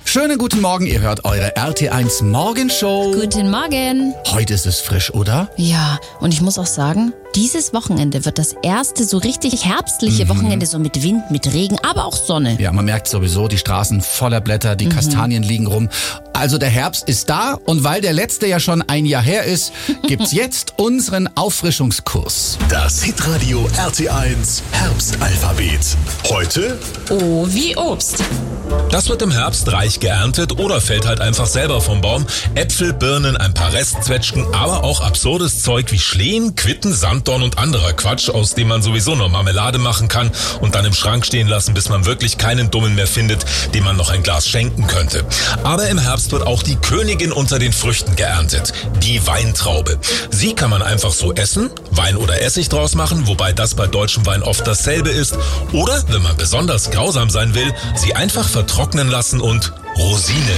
Schönen guten Morgen, ihr hört eure RT1 Morgenshow. Guten Morgen. Heute ist es frisch, oder? Ja, und ich muss auch sagen, dieses Wochenende wird das erste so richtig herbstliche Wochenende, so mit Wind, mit Regen, aber auch Sonne. Ja, man merkt sowieso, die Straßen voller Blätter, die Kastanien liegen rum. Also der Herbst ist da und weil der letzte ja schon ein Jahr her ist, gibt's jetzt unseren Auffrischungskurs. Das Hitradio RT1 Herbstalphabet. Heute O wie Obst. Das wird im Herbst reich geerntet oder fällt halt einfach selber vom Baum. Äpfel, Birnen, ein paar Restzwetschgen, aber auch absurdes Zeug wie Schlehen, Quitten, Sanddorn und anderer Quatsch, aus dem man sowieso nur Marmelade machen kann und dann im Schrank stehen lassen, bis man wirklich keinen Dummen mehr findet, dem man noch ein Glas schenken könnte. Aber im Herbst wird auch die Königin unter den Früchten geerntet, die Weintraube. Sie kann man einfach so essen, Wein oder Essig draus machen, wobei das bei deutschem Wein oft dasselbe ist. Oder, wenn man besonders grausam sein will, sie einfach vertrocknen lassen und Rosinen